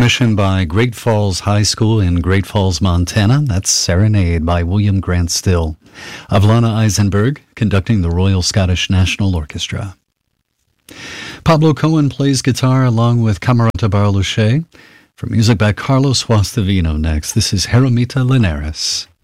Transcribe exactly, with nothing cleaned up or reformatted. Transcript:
commissioned by Great Falls High School in Great Falls, Montana. That's Serenade by William Grant Still. Avlana Eisenberg conducting the Royal Scottish National Orchestra. Pablo Cohen plays guitar along with Camerata Barlucci. For music by Carlos Guastavino next, this is Jaramita Linares.